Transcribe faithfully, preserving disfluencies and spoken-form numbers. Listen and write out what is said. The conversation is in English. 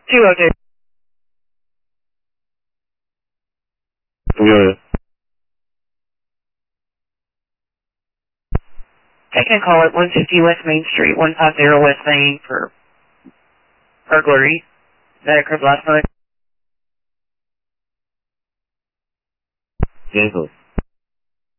two oh two. Good. Taking a call at one fifty West Main Street, one fifty West Main for burglary. That occurred last night. Vehicle.